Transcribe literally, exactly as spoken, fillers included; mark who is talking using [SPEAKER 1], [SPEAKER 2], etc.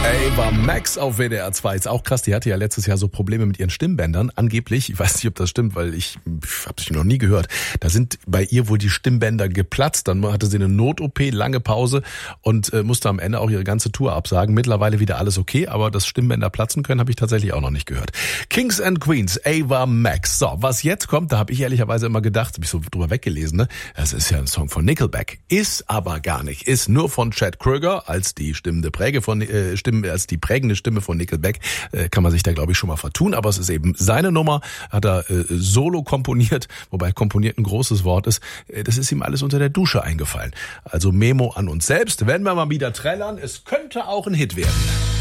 [SPEAKER 1] Ava Max auf W D R zwei. Ist auch krass, die hatte ja letztes Jahr so Probleme mit ihren Stimmbändern. Angeblich, ich weiß nicht, ob das stimmt, weil ich, ich habe es noch nie gehört. Da sind bei ihr wohl die Stimmbänder geplatzt. Dann hatte sie eine Not-O P, lange Pause und äh, musste am Ende auch ihre ganze Tour absagen. Mittlerweile wieder alles okay, aber dass Stimmbänder platzen können, habe ich tatsächlich auch noch nicht gehört. Kings and Queens, Ava Max. So, was jetzt kommt, da habe ich ehrlicherweise immer gedacht, habe ich so drüber weggelesen, ne? Das ist ja ein Song von Nickelback. Ist aber gar nicht. Ist nur von Chad Kroeger als die stimmende Präge von äh, Stimme als die prägende Stimme von Nickelback, äh, kann man sich da glaube ich schon mal vertun, aber es ist eben seine Nummer, hat er äh, solo komponiert, wobei komponiert ein großes Wort ist, äh, das ist ihm alles unter der Dusche eingefallen. Also Memo an uns selbst, wenn wir mal wieder trällern, es könnte auch ein Hit werden.